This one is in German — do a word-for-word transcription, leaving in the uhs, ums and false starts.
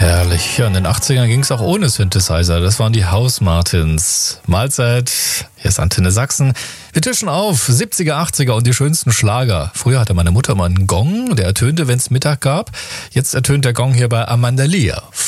Herrlich. Ja, in den achtzigern ging es auch ohne Synthesizer. Das waren die House Martins. Mahlzeit. Hier ist Antenne Sachsen. Wir tischen auf siebziger, achtziger und die schönsten Schlager. Früher hatte meine Mutter mal einen Gong, der ertönte, wenn es Mittag gab. Jetzt ertönt der Gong hier bei Amanda Lear.